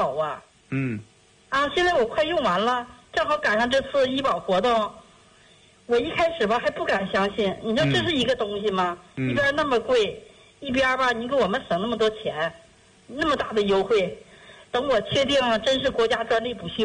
保啊。 现在我快用完了，正好赶上这次医保活动。我一开始吧还不敢相信，你说这是一个东西吗？一边那么贵，一边吧你给我们省那么多钱，那么大的优惠。等我确定真是国家专利补贴